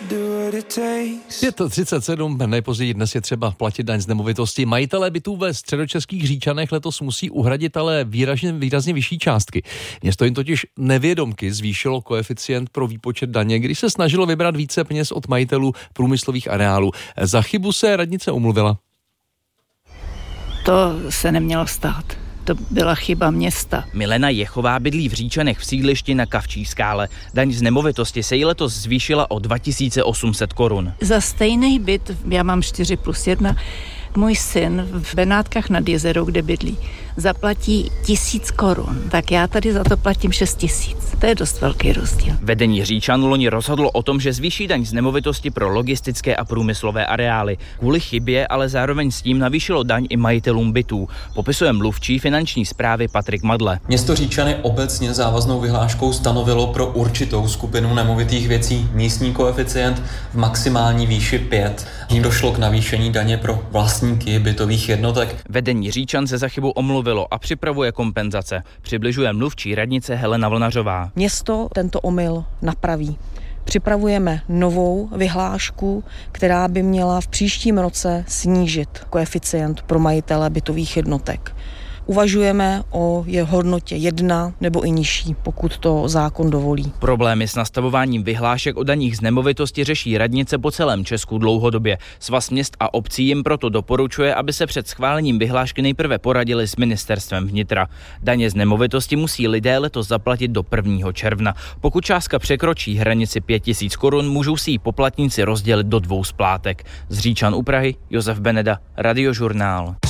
Je to 37, nejpozději dnes je třeba platit daň z nemovitosti. Majitelé bytů ve středočeských Říčanech letos musí uhradit ale výrazně vyšší částky. Město jim totiž nevědomky zvýšilo koeficient pro výpočet daně, když se snažilo vybrat více peněz od majitelů průmyslových areálů. Za chybu se radnice omluvila. To se nemělo stát. To byla chyba města. Milena Jechová bydlí v Říčanech v sídlišti na Kavčí skále. Daň z nemovitosti se jí letos zvýšila o 2800 korun. Za stejný byt, já mám 4+1, můj syn v Benátkách nad Jezerou, kde bydlí, zaplatí 1000 korun. Tak já tady za to platím 6000. To je dost velký rozdíl. Vedení Říčanů loni rozhodlo o tom, že zvýší daň z nemovitosti pro logistické a průmyslové areály. Kvůli chybě ale zároveň s tím navýšilo daň i majitelům bytů. Popisuje mluvčí finanční správy Patrik Madle. Město Říčany obecně závaznou vyhláškou stanovilo pro určitou skupinu nemovitých věcí místní koeficient v maximální výši 5. Tím došlo k navýšení daně pro vlastníky bytových jednotek. Vedení Říčan se za chybu omluvilo a připravuje kompenzace. Přibližuje mluvčí radnice Helena Vlnařová. Město tento omyl napraví. Připravujeme novou vyhlášku, která by měla v příštím roce snížit koeficient pro majitele bytových jednotek. Uvažujeme o jeho hodnotě 1 nebo i nižší, pokud to zákon dovolí. Problémy s nastavováním vyhlášek o daních z nemovitosti řeší radnice po celém Česku dlouhodobě. Svaz měst a obcí jim proto doporučuje, aby se před schválením vyhlášky nejprve poradili s ministerstvem vnitra. Daně z nemovitosti musí lidé letos zaplatit do 1. června. Pokud částka překročí hranici 5000 korun, můžou si ji poplatníci rozdělit do 2 splátek. Z Říčan u Prahy, Josef Beneda, Radiožurnál.